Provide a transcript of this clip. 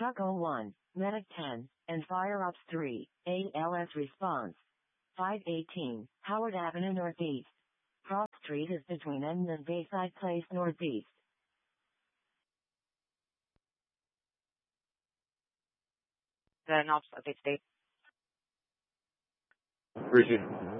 Truck 01, Medic 10, and Fire Ops 3, ALS response. 518, Howard Avenue Northeast. Cross Street is between N and Bayside Place Northeast. The ops update state. Appreciate it.